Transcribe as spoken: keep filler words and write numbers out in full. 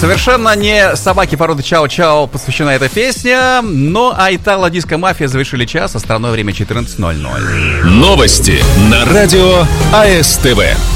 Совершенно не собаке породы Чао-Чао посвящена эта песня, но а Итало-диско-мафия завершили час, а страной время четырнадцать ноль ноль. Новости на радио АСТВ.